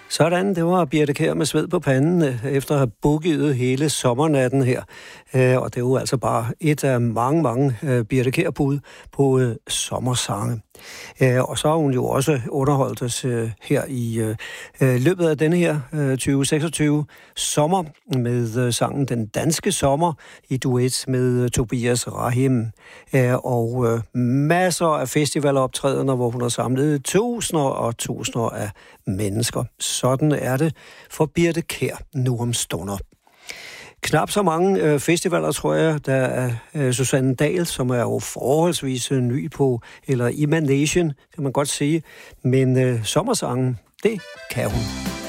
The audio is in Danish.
Sådan, det var Birthe Kjær med sved på panden, efter at have boogiet hele sommernatten her. Og det er jo altså bare et af mange Birthe Kjær-bud på sommersange. Og så har hun jo også underholdt os her i løbet af denne her 2026 sommer med sangen Den Danske Sommer i duet med Tobias Rahim. Og masser af festivaloptrædener, hvor hun har samlet tusinder og tusinder af mennesker. Sådan er det for Birthe Kjær nu om stunder. Knap så mange festivaler, tror jeg, der er Susanne Dahl, som er jo forholdsvis ny på, eller i Managen, kan man godt sige. Men sommersangen, det kan hun.